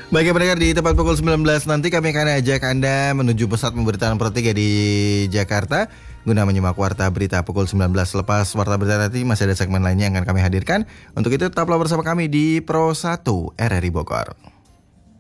Baik pendengar, di tepat pukul 19 nanti kami akan ajak Anda menuju pusat pemberitaan Pro 3 di Jakarta guna menyimak Warta Berita pukul 19. Lepas Warta Berita nanti masih ada segmen lainnya yang akan kami hadirkan. Untuk itu tetaplah bersama kami di Pro 1 RRI Bogor.